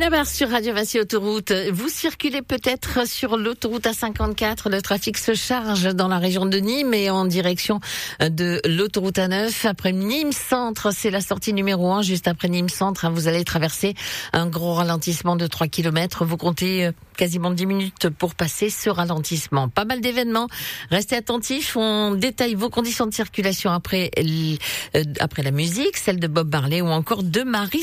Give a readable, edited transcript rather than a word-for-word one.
Benabar sur Radio Vassy Autoroute. Vous circulez peut-être sur l'autoroute A54. Le trafic se charge dans la région de Nîmes et en direction de l'autoroute A9. Après Nîmes Centre, c'est la sortie numéro 1. Juste après Nîmes Centre, vous allez traverser un gros ralentissement de 3 km. Vous comptez quasiment 10 minutes pour passer ce ralentissement. Pas mal d'événements. Restez attentifs. On détaille vos conditions de circulation après la musique, celle de Bob Marley ou encore de Marie